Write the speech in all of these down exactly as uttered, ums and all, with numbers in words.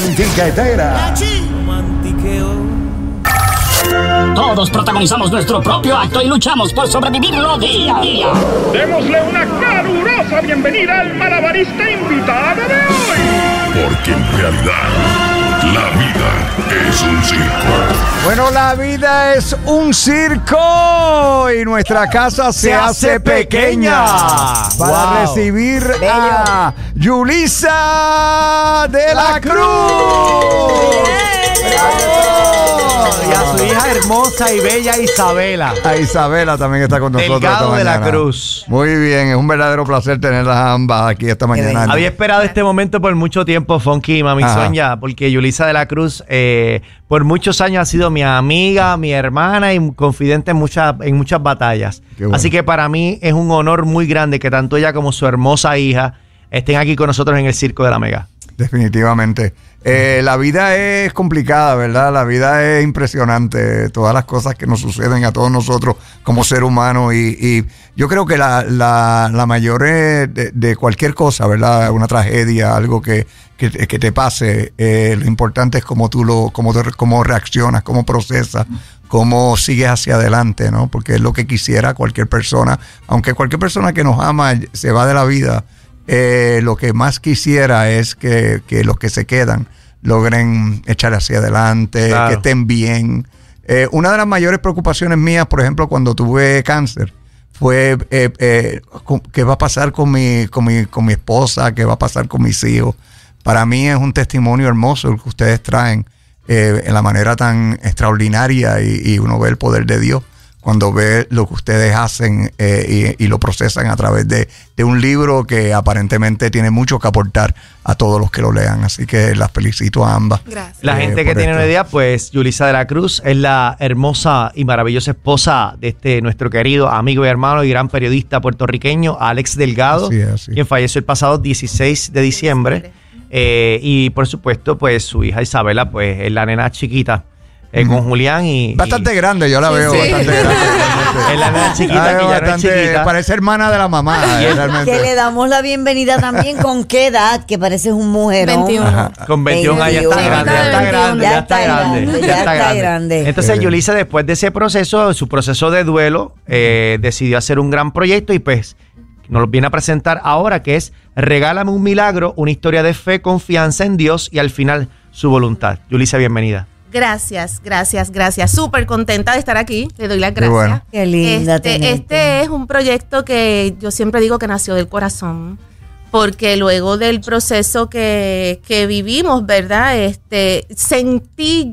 Romantiquetera. Todos protagonizamos nuestro propio acto y luchamos por sobrevivirlo día a día. Démosle una calurosa bienvenida al malabarista invitado de hoy. Porque en realidad, la vida es un circo. Bueno, la vida es un circo y nuestra casa se, se hace, hace pequeña, pequeña para wow. recibir Bello. a Yulisa de la, la Cruz. Cruz. Y a su hija hermosa y bella Isabela. A Isabela también está con nosotros. Delgado de la Cruz. Muy bien, es un verdadero placer tenerlas ambas aquí esta mañana. Había esperado este momento por mucho tiempo, Funky y Mami Ajá. Sonia, porque Yulisa de la Cruz eh, por muchos años ha sido mi amiga, mi hermana y confidente en muchas, en muchas batallas. Bueno. Así que para mí es un honor muy grande que tanto ella como su hermosa hija estén aquí con nosotros en el Circo de la Mega. Definitivamente. Eh, la vida es complicada, ¿verdad? La vida es impresionante. Todas las cosas que nos suceden a todos nosotros como ser humano. Y, y yo creo que la, la, la mayor de, de cualquier cosa, ¿verdad? Una tragedia, algo que, que, que te pase. Eh, lo importante es cómo tú lo, cómo, te, cómo reaccionas, cómo procesas, cómo sigues hacia adelante, ¿no? Porque es lo que quisiera cualquier persona. Aunque cualquier persona que nos ama se va de la vida. Eh, lo que más quisiera es que, que los que se quedan logren echar hacia adelante, claro. que estén bien. Eh, una de las mayores preocupaciones mías, por ejemplo, cuando tuve cáncer, fue eh, eh, qué va a pasar con mi, con, mi, con mi esposa, qué va a pasar con mis hijos. Para mí es un testimonio hermoso el que ustedes traen eh, en la manera tan extraordinaria y, y uno ve el poder de Dios cuando ve lo que ustedes hacen eh, y, y lo procesan a través de, de un libro que aparentemente tiene mucho que aportar a todos los que lo lean. Así que las felicito a ambas. Gracias. La eh, gente que tiene esto. Una idea, pues Yulisa de la Cruz es la hermosa y maravillosa esposa de este nuestro querido amigo y hermano y gran periodista puertorriqueño, Alex Delgado, así es, así. quien falleció el pasado dieciséis de diciembre. Eh, y por supuesto, pues su hija Isabela, pues es la nena chiquita. Eh, con Julián y... Bastante y, grande, yo la veo sí. bastante grande. Es la nena chiquita ah, que ya bastante, no es chiquita. Parece hermana de la mamá. eh, realmente. Que le damos la bienvenida también. ¿Con qué edad? Que pareces un mujerón. veintiuno. Ajá. Con veintiún años ya está grande, ya está grande, ya está grande. Ya está grande. grande. Entonces Yulisa, después de ese proceso, su proceso de duelo, eh, decidió hacer un gran proyecto y pues nos lo viene a presentar ahora, que es Regálame un milagro, una historia de fe, confianza en Dios y al final su voluntad. Yulisa, bienvenida. Gracias, gracias, gracias. Súper contenta de estar aquí. Le doy las gracias. Qué, bueno. Qué linda. Este, este es un proyecto que yo siempre digo que nació del corazón, porque luego del proceso que, que vivimos, ¿verdad? Este, sentí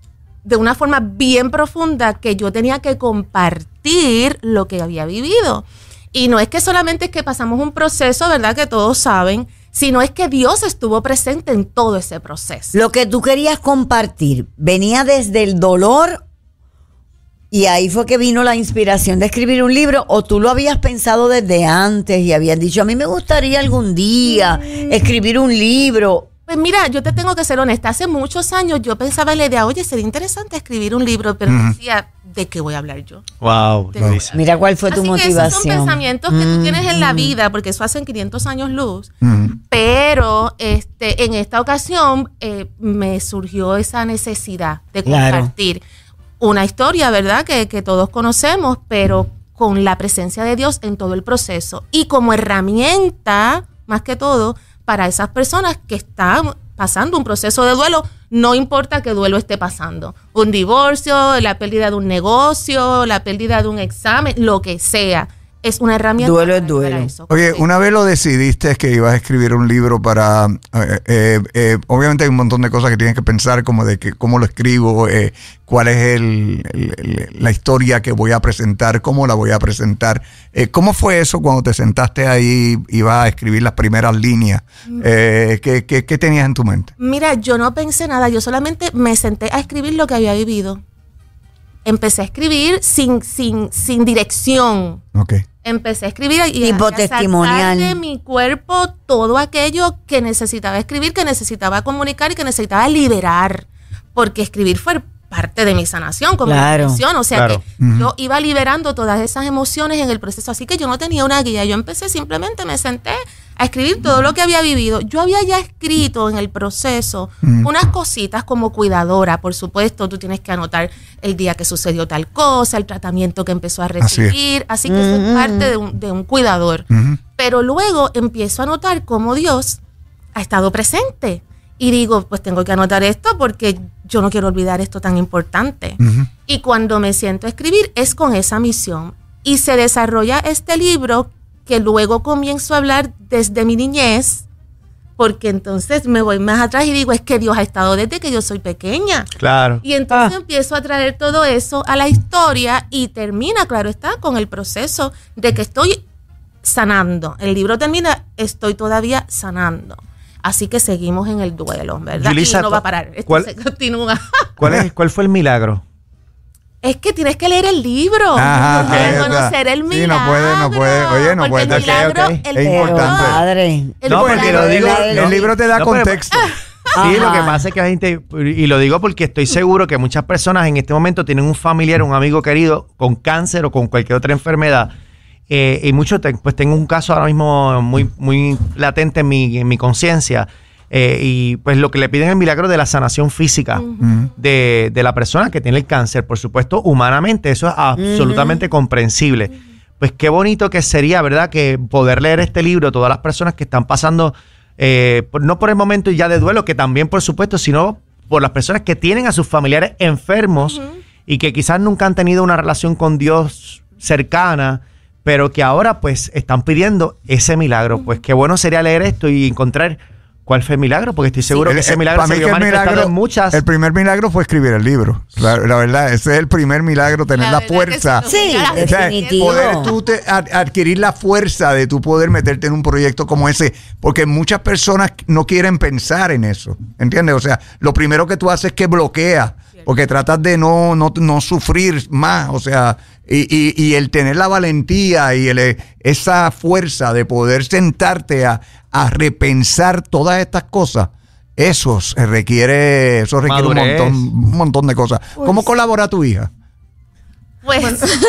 de una forma bien profunda que yo tenía que compartir lo que había vivido. Y no es que solamente es que pasamos un proceso, ¿verdad? Que todos saben, sino es que Dios estuvo presente en todo ese proceso. Lo que tú querías compartir, ¿venía desde el dolor y ahí fue que vino la inspiración de escribir un libro o tú lo habías pensado desde antes y habías dicho, a mí me gustaría algún día escribir un libro? Pues mira, yo te tengo que ser honesta, hace muchos años yo pensaba en la idea, oye, sería interesante escribir un libro, pero uh-huh. decía, ¿de qué voy a hablar yo? Wow, mira cuál fue tu Así motivación. Que esos son pensamientos que tú tienes en la vida, porque eso hace quinientos años luz, uh-huh. pero este, en esta ocasión eh, me surgió esa necesidad de compartir claro. una historia, ¿verdad? Que, que todos conocemos, pero con la presencia de Dios en todo el proceso y como herramienta, más que todo, para esas personas que están pasando un proceso de duelo, no importa qué duelo esté pasando. Un divorcio, la pérdida de un negocio, la pérdida de un examen, lo que sea. Es una herramienta. Duelo es duelo. Eso. Oye, una vez lo decidiste que ibas a escribir un libro para... Eh, eh, eh, obviamente hay un montón de cosas que tienes que pensar, como de que cómo lo escribo, eh, cuál es el, el, el, la historia que voy a presentar, cómo la voy a presentar. Eh, ¿Cómo fue eso cuando te sentaste ahí y ibas a escribir las primeras líneas? Eh, ¿qué, qué, ¿Qué tenías en tu mente? Mira, yo no pensé nada, yo solamente me senté a escribir lo que había vivido. Empecé a escribir sin, sin, sin dirección. Okay. Empecé a escribir y tipo a, a sacar de mi cuerpo todo aquello que necesitaba escribir, que necesitaba comunicar y que necesitaba liberar. Porque escribir fue parte de mi sanación, como claro. menciono. O sea claro. que uh-huh. yo iba liberando todas esas emociones en el proceso. Así que yo no tenía una guía. Yo empecé, simplemente me senté a escribir todo lo que había vivido. Yo había ya escrito en el proceso mm. unas cositas como cuidadora, por supuesto, tú tienes que anotar el día que sucedió tal cosa, el tratamiento que empezó a recibir, así, así que mm. eso es parte de un, de un cuidador. Mm. Pero luego empiezo a notar cómo Dios ha estado presente y digo, pues tengo que anotar esto porque yo no quiero olvidar esto tan importante. Mm. Y cuando me siento a escribir es con esa misión y se desarrolla este libro que luego comienzo a hablar desde mi niñez, porque entonces me voy más atrás y digo, es que Dios ha estado desde que yo soy pequeña. Claro. Y entonces ah. empiezo a traer todo eso a la historia y termina, claro está, con el proceso de que estoy sanando. El libro termina, estoy todavía sanando. Así que seguimos en el duelo, ¿verdad? Yulisa, y no va a parar, esto ¿cuál, se continúa. ¿cuál, es, ¿Cuál fue el milagro? Es que tienes que leer el libro Ajá, para okay, conocer el milagro. Sí, no puede, no puede. Oye, no puede. El milagro, okay, okay. El es importante. Padre. El no, porque lo digo, el, el libro te da no, contexto. Pero, sí, lo que pasa es que la gente, y lo digo porque estoy seguro que muchas personas en este momento tienen un familiar, un amigo querido con cáncer o con cualquier otra enfermedad. Eh, y muchos, pues tengo un caso ahora mismo muy, muy latente en mi, en mi conciencia. Eh, y pues lo que le piden es el milagro de la sanación física uh-huh. de, de la persona que tiene el cáncer. Por supuesto, humanamente, eso es absolutamente uh-huh. comprensible. Pues qué bonito que sería, ¿verdad? Que poder leer este libro, todas las personas que están pasando, eh, por, no por el momento ya de duelo, que también, por supuesto, sino por las personas que tienen a sus familiares enfermos uh-huh. y que quizás nunca han tenido una relación con Dios cercana, pero que ahora pues están pidiendo ese milagro. Uh-huh. Pues qué bueno sería leer esto y encontrar cuál fue el milagro, porque estoy seguro sí, que el, ese milagro se vio manifestado milagro, en muchas. El primer milagro fue escribir el libro. La, la verdad, ese es el primer milagro, tener la, la fuerza. Sí, o sea, definitivo. Poder tú te, ad, adquirir la fuerza de tú poder meterte en un proyecto como ese, porque muchas personas no quieren pensar en eso, ¿entiendes? O sea, lo primero que tú haces es que bloqueas, porque tratas de no, no, no sufrir más, o sea, y, y, y el tener la valentía y el, esa fuerza de poder sentarte a, a repensar todas estas cosas, eso se requiere, eso requiere un montón, un montón de cosas. Pues, ¿cómo colabora tu hija? Pues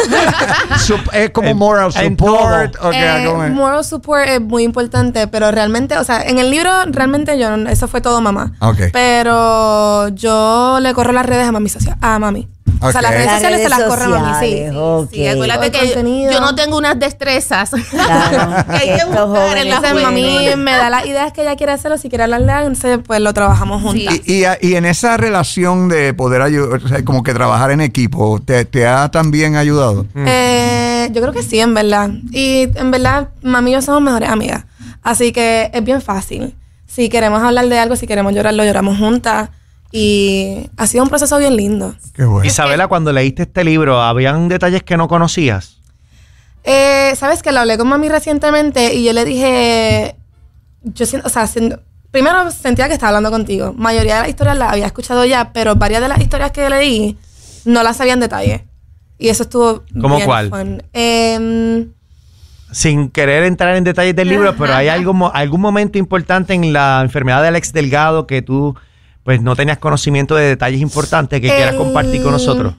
es como moral support. Okay, eh, moral support es muy importante, pero realmente, o sea, en el libro realmente yo, eso fue todo mamá. Okay. Pero yo le corro las redes a mami, a mami. Okay. O sea, las redes sociales se las corre a mami, sí. Okay. Sí, acuérdate que yo, yo no tengo unas destrezas. Claro. Que hay que buscar en las Entonces, mami me da las ideas que ella quiere hacerlo, si quiere hablarle, entonces pues lo trabajamos juntas. Sí. Y, y, y en esa relación de poder ayudar, o sea, como que trabajar en equipo, ¿te, te ha también ayudado? Mm. Eh, yo creo que sí, en verdad. Y en verdad, mami y yo somos mejores amigas. Así que es bien fácil. Si queremos hablar de algo, si queremos llorar, lo lloramos juntas. Y ha sido un proceso bien lindo. Qué bueno. Isabela, cuando leíste este libro, ¿habían detalles que no conocías? Eh, Sabes que lo hablé con mami recientemente y yo le dije, yo siento, o sea, siento, primero sentía que estaba hablando contigo. Mayoría de las historias las había escuchado ya, pero varias de las historias que leí no las sabía en detalle. Y eso estuvo ¿Cómo bien cuál? Fun. Eh, Sin querer entrar en detalles del libro, pero ¿hay algún, algún momento importante en la enfermedad de Alex Delgado que tú pues no tenías conocimiento de detalles importantes que el, quieras compartir con nosotros?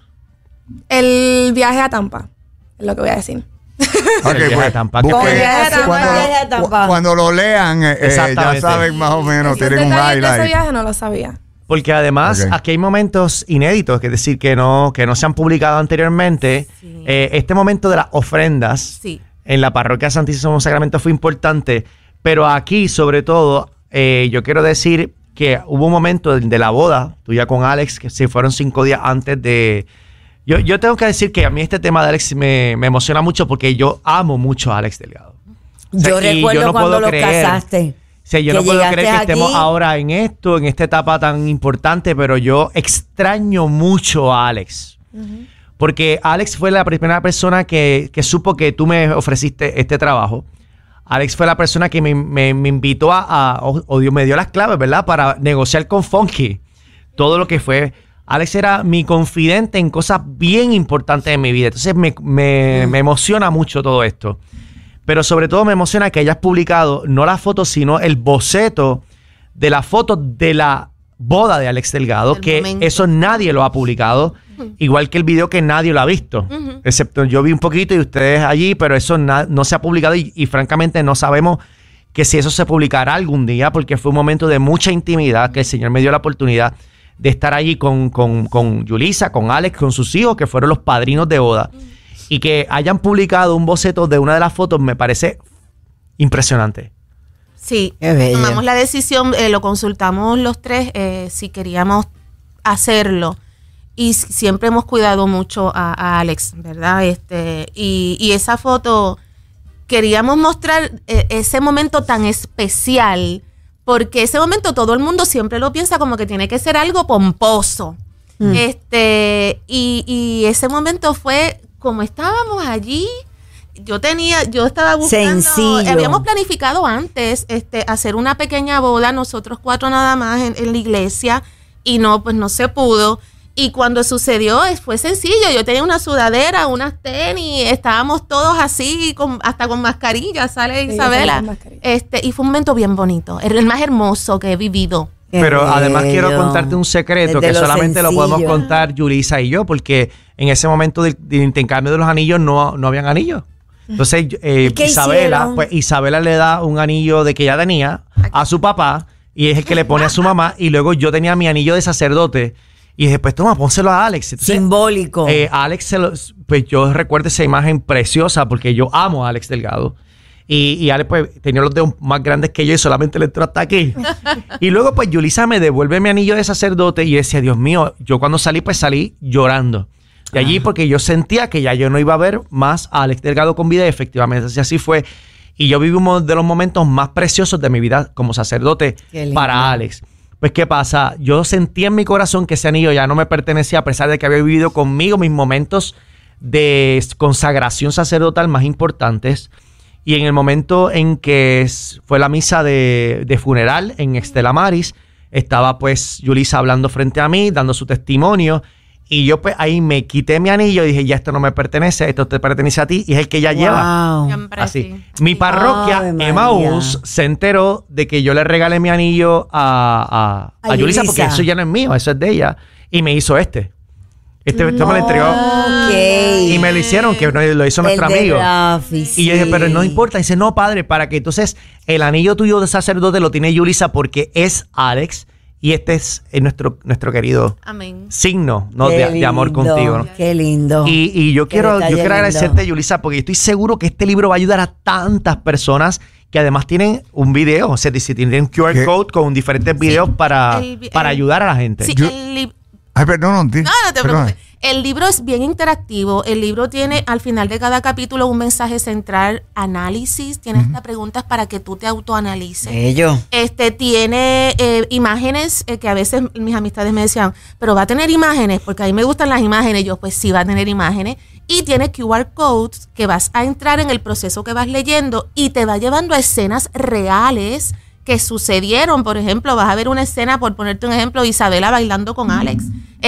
El viaje a Tampa, es lo que voy a decir. Okay, el viaje pues, a Tampa. busque, Tampa, cuando, lo, Tampa. cuando lo lean, eh, ya saben más o menos, tienen un highlight. De ese viaje no lo sabía. Porque además okay. aquí hay momentos inéditos, es decir, que no, que no se han publicado anteriormente. Sí. Eh, este momento de las ofrendas sí. en la parroquia Santísimo Sacramento fue importante, pero aquí sobre todo eh, yo quiero decir que hubo un momento de, de la boda tuya con Alex, que se fueron cinco días antes de... Yo, yo tengo que decir que a mí este tema de Alex me, me emociona mucho porque yo amo mucho a Alex Delgado. O sea, yo recuerdo yo no cuando los casaste. O sea, yo no puedo creer que aquí. estemos ahora en esto, en esta etapa tan importante, pero yo extraño mucho a Alex. Uh-huh. Porque Alex fue la primera persona que, que supo que tú me ofreciste este trabajo. Alex fue la persona que me, me, me invitó a, a o, o Dios me dio las claves, ¿verdad? Para negociar con Funky. Todo lo que fue. Alex era mi confidente en cosas bien importantes de mi vida. Entonces me, me, me emociona mucho todo esto. Pero sobre todo me emociona que hayas publicado no la foto, sino el boceto de la foto de la boda de Alex Delgado, el que momento. Eso nadie lo ha publicado, uh-huh. igual que el video que nadie lo ha visto, uh-huh. excepto yo vi un poquito y ustedes allí, pero eso na- no se ha publicado y, y francamente no sabemos que si eso se publicará algún día, porque fue un momento de mucha intimidad, que el Señor me dio la oportunidad de estar allí con, con, con Yulisa, con Alex, con sus hijos, que fueron los padrinos de boda. Y que hayan publicado un boceto de una de las fotos me parece impresionante. Sí, tomamos la decisión, eh, lo consultamos los tres, eh, si queríamos hacerlo. Y siempre hemos cuidado mucho a, a Alex, ¿verdad? Este, y, y esa foto, queríamos mostrar eh, ese momento tan especial, porque ese momento todo el mundo siempre lo piensa como que tiene que ser algo pomposo. Mm. Este, y, y ese momento fue como estábamos allí. Yo tenía, yo estaba buscando, sencillo. Habíamos planificado antes este, hacer una pequeña boda, nosotros cuatro nada más en, en la iglesia, y no, pues no se pudo. Y cuando sucedió, fue sencillo. Yo tenía una sudadera, unas tenis, estábamos todos así, con, hasta con mascarilla, sale sí, Isabela. Este, y fue un momento bien bonito, el más hermoso que he vivido. Qué Pero bello. Además quiero contarte un secreto Desde que lo solamente sencillo. Lo podemos contar Yulisa y yo, porque en ese momento del, del intercambio de los anillos no, no habían anillos. Entonces eh, Isabela, pues Isabela le da un anillo de que ella tenía a su papá y es el que le pone a su mamá, y luego yo tenía mi anillo de sacerdote. Y después, toma, pónselo a Alex. Entonces, simbólico. Eh, Alex, se lo, pues yo recuerdo esa imagen preciosa porque yo amo a Alex Delgado. Y, y Alex pues tenía los dedos más grandes que yo y solamente le entró hasta aquí. Y luego pues Yulisa me devuelve mi anillo de sacerdote y yo decía, Dios mío, yo cuando salí pues salí llorando. De allí porque yo sentía que ya yo no iba a ver más a Alex Delgado con vida, y efectivamente así, así fue. Y yo viví uno de los momentos más preciosos de mi vida como sacerdote para Alex. Pues, ¿qué pasa? Yo sentí en mi corazón que ese anillo ya no me pertenecía, a pesar de que había vivido conmigo mis momentos de consagración sacerdotal más importantes. Y en el momento en que fue la misa de, de funeral en Estela Maris, estaba pues Yulisa hablando frente a mí, dando su testimonio. Y yo pues ahí me quité mi anillo y dije, ya esto no me pertenece, esto te pertenece a ti, y es el que ella wow. lleva. Siempre así. Mi parroquia, oh, Emmaús, se enteró de que yo le regalé mi anillo a, a, a, a Yulisa, porque eso ya no es mío, eso es de ella. Y me hizo este. Este, este me lo entregó. Okay. Y me lo hicieron, que lo hizo nuestro amigo. Rafi, sí. Y yo dije, pero no importa. Dice, no, padre, para que entonces el anillo tuyo de sacerdote lo tiene Yulisa porque es Alex. Y este es nuestro, nuestro querido Amén. Signo, ¿no? de, de amor contigo, ¿no? Qué lindo. Y, y yo quiero, yo quiero agradecerte, Yulisa, porque estoy seguro que este libro va a ayudar a tantas personas que además tienen un video, o sea, tienen un Q R ¿Qué? Code con diferentes videos sí. para, el, para el, ayudar a la gente. Sí, yo, el, Ay, perdón, no, no, no te preocupes. El libro es bien interactivo. El libro tiene al final de cada capítulo un mensaje central, análisis. Tiene uh-huh. hasta preguntas para que tú te autoanalices. Bello. Este tiene eh, imágenes eh, que a veces mis amistades me decían, pero va a tener imágenes, porque a mí me gustan las imágenes. Yo, pues sí, va a tener imágenes. Y tiene Q R codes que vas a entrar en el proceso que vas leyendo y te va llevando a escenas reales que sucedieron. Por ejemplo, vas a ver una escena, por ponerte un ejemplo, Isabela bailando con Alex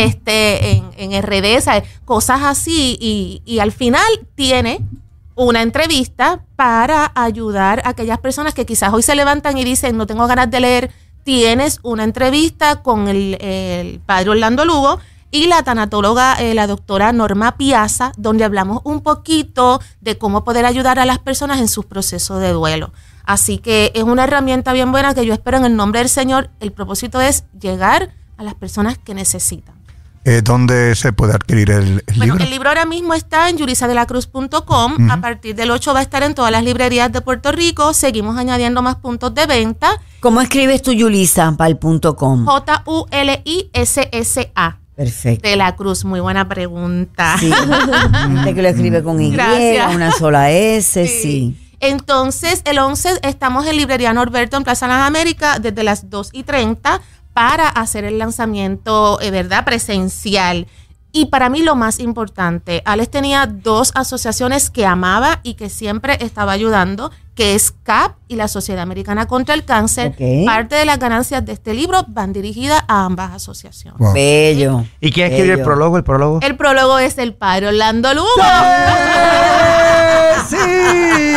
este en, en R D, ¿sabes? Cosas así, y, y al final tiene una entrevista para ayudar a aquellas personas que quizás hoy se levantan y dicen, no tengo ganas de leer. Tienes una entrevista con el, el padre Orlando Lugo y la tanatóloga, eh, la doctora Norma Piazza, donde hablamos un poquito de cómo poder ayudar a las personas en sus procesos de duelo. Así que es una herramienta bien buena que yo espero en el nombre del Señor. El propósito es llegar a las personas que necesitan. Eh, ¿Dónde se puede adquirir el, el bueno, libro? El libro ahora mismo está en yulisa de la cruz punto com. Uh-huh. A partir del ocho va a estar en todas las librerías de Puerto Rico. Seguimos añadiendo más puntos de venta. ¿Cómo escribes tú, Yulisa, para el punto com? J U L I S S A. Perfecto. De la Cruz, muy buena pregunta. Sí. Gente que lo escribe con Y, Gracias. Una sola S, sí. sí. Entonces, el once estamos en Librería Norberto en Plaza Las Américas desde las dos y treinta para hacer el lanzamiento, eh, ¿verdad?, presencial. Y para mí lo más importante, Alex tenía dos asociaciones que amaba y que siempre estaba ayudando, que es C A P y la Sociedad Americana contra el Cáncer. Okay. Parte de las ganancias de este libro van dirigidas a ambas asociaciones. Wow. Bello. ¿Y quién escribió el prólogo? ¿El prólogo? El prólogo es el padre Orlando Lugo. ¡Sí!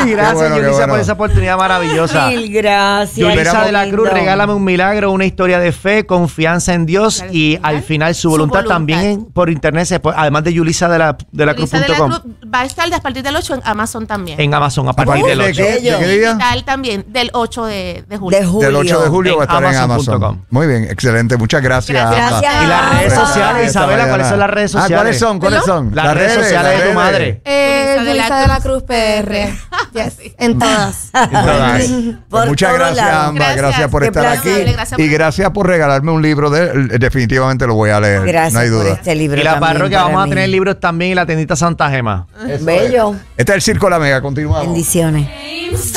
Gracias, bueno, Yulisa, bueno. por esa oportunidad maravillosa. Mil gracias. Yulisa de la lindo. Cruz, regálame un milagro, una historia de fe, confianza en Dios Al y final, al final su su voluntad, voluntad. también en- por internet, se puede- además de Yulisa de la, de la Cruz Yulisa de punto la com, Cruz va a estar de a partir del ocho en Amazon también. en Amazon a partir ¿A del partir de ocho. qué, de qué día? Digital también, del ocho de, de julio. De julio. Del ocho de julio En va a estar en amazon punto Amazon. com. Muy bien, excelente. Muchas gracias. Gracias. ambas. Gracias. Y las redes Ah, sociales, esta Isabela, ¿cuáles mañana. son las redes Ah, sociales? ¿cuáles son? ¿Cuáles son? Las redes sociales de tu redes. madre. Eh, Yulisa de la Yulisa de la Cruz. Cruz P R. Yes, en todas. Todas. Pues Por muchas todos gracias, lados. ambas. Gracias, Gracias. por Qué estar placer. aquí. Gracias Y por- gracias por regalarme un libro. De, definitivamente lo voy a leer. Gracias no hay por duda. este libro. Y la también parroquia, para vamos a mí. tener libros también y la tiendita Santa Gema. Eso Bello. es. Este es el Circo La Mega. Continuamos. Bendiciones.